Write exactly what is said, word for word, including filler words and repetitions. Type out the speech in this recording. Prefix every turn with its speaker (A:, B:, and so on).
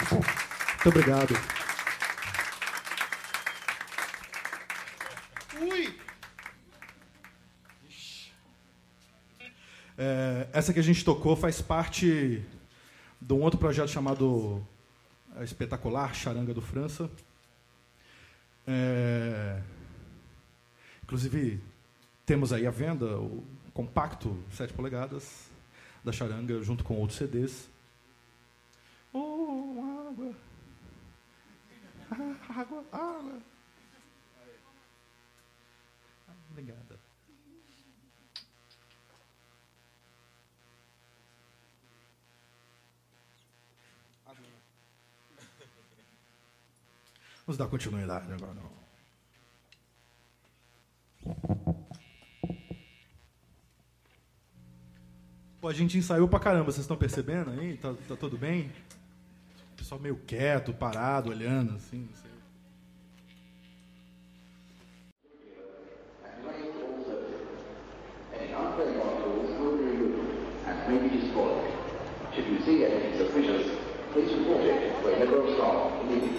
A: Muito obrigado. Ui! É, essa que a gente tocou faz parte de um outro projeto chamado Espetacular Charanga do França. É, inclusive, temos aí à venda o compacto sete polegadas da Charanga, junto com outros C Ds. Oh, água! Ah, água, água! Ah, obrigada. Vamos dar continuidade agora. Pô, a gente ensaiou pra caramba, vocês estão percebendo aí? Tá, tá tudo bem? O pessoal meio quieto, parado, olhando, assim, não sei. Should you see any suspicious, please report it to a member of staff immediately.